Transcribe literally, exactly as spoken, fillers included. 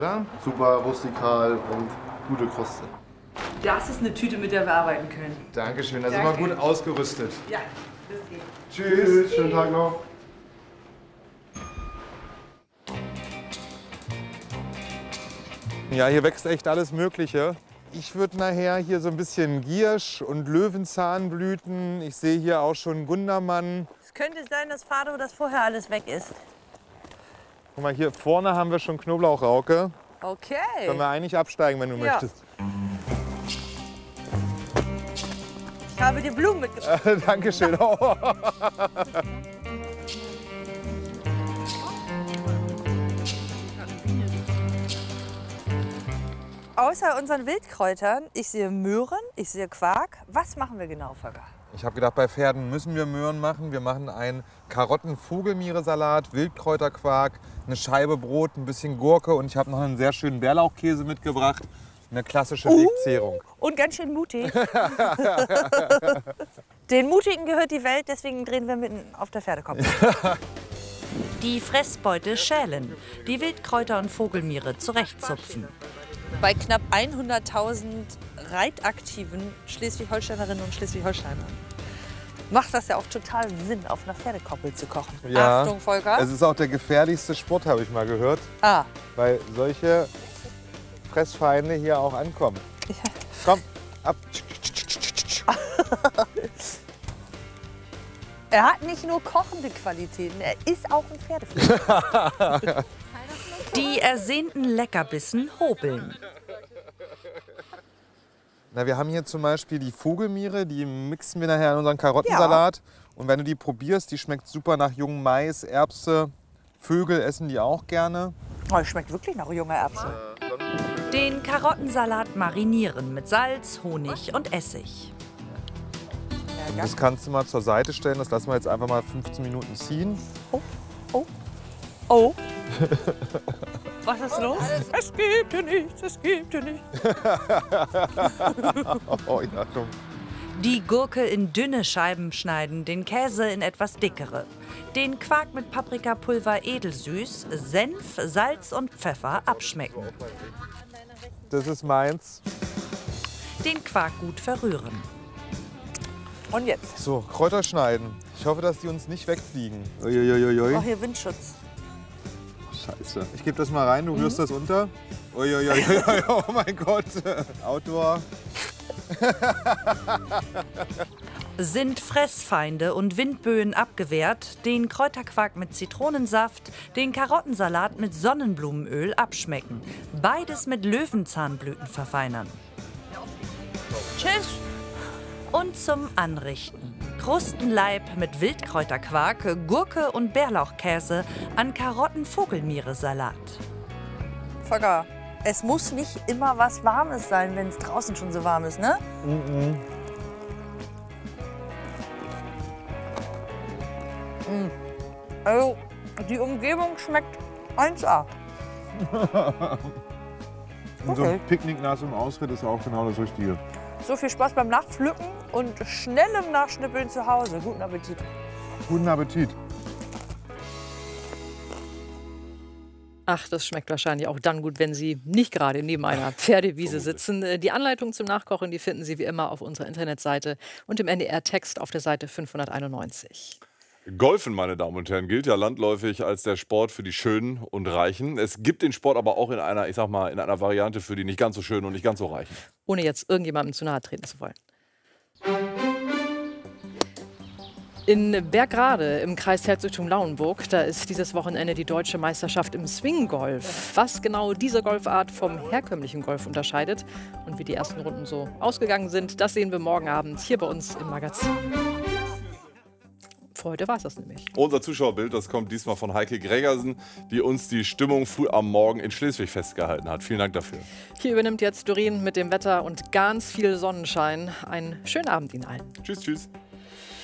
Ja, super rustikal und gute Kruste. Das ist eine Tüte, mit der wir arbeiten können. Dankeschön, da sind Danke. wir gut ausgerüstet. Ja, das geht. Tschüss, schönen Tag noch. Ja, hier wächst echt alles Mögliche. Ich würde nachher hier so ein bisschen Giersch und Löwenzahnblüten. Ich sehe hier auch schon Gundermann. Es könnte sein, dass Fado das vorher alles weg ist. Guck mal, hier vorne haben wir schon Knoblauchrauke. Okay. Können wir eigentlich absteigen, wenn du Ja. möchtest. Ich habe dir Blumen mitgebracht. Dankeschön. Oh. Außer unseren Wildkräutern, ich sehe Möhren, ich sehe Quark. Was machen wir genau, Volker? Ich habe gedacht, bei Pferden müssen wir Möhren machen. Wir machen einen Karotten-Vogelmiere-Salat, Wildkräuterquark, eine Scheibe Brot, ein bisschen Gurke und ich habe noch einen sehr schönen Bärlauchkäse mitgebracht. Eine klassische Uh, Wegzehrung. Und ganz schön mutig. Den Mutigen gehört die Welt, deswegen drehen wir mitten auf der Pferdekoppel. Die Fressbeute schälen, die Wildkräuter und Vogelmiere zurechtzupfen. Bei knapp hunderttausend reitaktiven Schleswig-Holsteinerinnen und Schleswig-Holsteiner macht das ja auch total Sinn, auf einer Pferdekoppel zu kochen. Ja, Achtung, Volker. Es ist auch der gefährlichste Sport, habe ich mal gehört, Ah, weil solche Fressfeinde hier auch ankommen. Ja. Komm, ab. er hat nicht nur kochende Qualitäten, er ist auch ein Pferdefleisch. Die ersehnten Leckerbissen hobeln. Na, wir haben hier zum Beispiel die Vogelmiere, die mixen wir nachher in unseren Karottensalat. Ja. Und wenn du die probierst, die schmeckt super nach jungem Mais, Erbse. Vögel essen die auch gerne. Oh, es schmeckt wirklich nach junger Erbse. Den Karottensalat marinieren mit Salz, Honig und Essig. Und das kannst du mal zur Seite stellen. Das lassen wir jetzt einfach mal fünfzehn Minuten ziehen. Oh, oh, oh. Was ist los? Es gibt ja nichts, es gibt ja nichts. Oh, ja, dumm. Die Gurke in dünne Scheiben schneiden, den Käse in etwas dickere. Den Quark mit Paprikapulver edelsüß, Senf, Salz und Pfeffer abschmecken. Das ist meins. Den Quark gut verrühren. Und jetzt? So, Kräuter schneiden. Ich hoffe, dass die uns nicht wegfliegen. Uiuiuiui. Oh, hier Windschutz. Scheiße. Ich gebe das mal rein, du rührst mhm. das unter. Uiuiui. Oh mein Gott. Outdoor. Sind Fressfeinde und Windböen abgewehrt, den Kräuterquark mit Zitronensaft, den Karottensalat mit Sonnenblumenöl abschmecken. Beides mit Löwenzahnblüten verfeinern. Tschüss. Und zum Anrichten. Krustenleib mit Wildkräuterquark, Gurke und Bärlauchkäse an Karotten-Vogelmiere-Salat. Volker, es muss nicht immer was Warmes sein, wenn es draußen schon so warm ist, ne? Mhm. Mm. Also, die Umgebung schmeckt eins A. Und so ein Picknick nach so einem Ausritt ist auch genau das Richtige. So viel Spaß beim Nachpflücken und schnellem Nachschnippeln zu Hause. Guten Appetit. Guten Appetit. Ach, das schmeckt wahrscheinlich auch dann gut, wenn Sie nicht gerade neben einer Pferdewiese sitzen. Die Anleitung zum Nachkochen, die finden Sie wie immer auf unserer Internetseite und im N D R-Text auf der Seite fünfhunderteinundneunzig. Golfen, meine Damen und Herren, gilt ja landläufig als der Sport für die Schönen und Reichen. Es gibt den Sport aber auch in einer, ich sag mal, in einer Variante für die nicht ganz so Schönen und nicht ganz so Reichen. Ohne jetzt irgendjemandem zu nahe treten zu wollen. In Bergrade im Kreis Herzogtum Lauenburg, da ist dieses Wochenende die deutsche Meisterschaft im Swinggolf. Was genau diese Golfart vom herkömmlichen Golf unterscheidet und wie die ersten Runden so ausgegangen sind, das sehen wir morgen Abend hier bei uns im Magazin. Für heute war es das nämlich. Unser Zuschauerbild, das kommt diesmal von Heike Gregersen, die uns die Stimmung früh am Morgen in Schleswig festgehalten hat. Vielen Dank dafür. Hier übernimmt jetzt Doreen mit dem Wetter und ganz viel Sonnenschein. Einen schönen Abend Ihnen allen. Tschüss, tschüss.